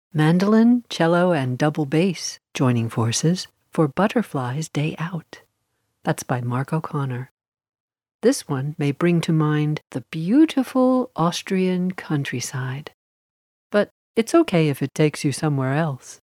Mandolin, cello, and double bass joining forces for Butterfly's Day Out. That's by Mark O'Connor. This one may bring to mind the beautiful Austrian countryside, but it's okay if it takes you somewhere else.